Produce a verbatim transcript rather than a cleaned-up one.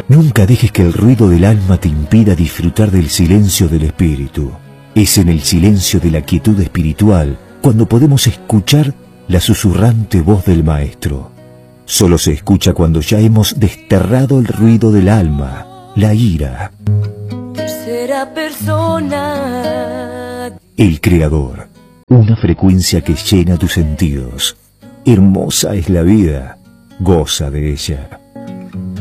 Nunca dejes que el ruido del alma te impida disfrutar del silencio del espíritu. Es en el silencio de la quietud espiritual cuando podemos escuchar la susurrante voz del Maestro. Solo se escucha cuando ya hemos desterrado el ruido del alma, la ira. Tercera persona. El Creador. Una frecuencia que llena tus sentidos. Hermosa es la vida. Goza de ella.